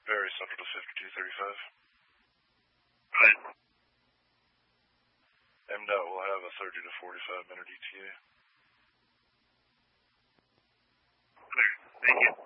Very central to 5235. Right. MDOT will have a 30 to 45 minute ETA. Clear. Thank you.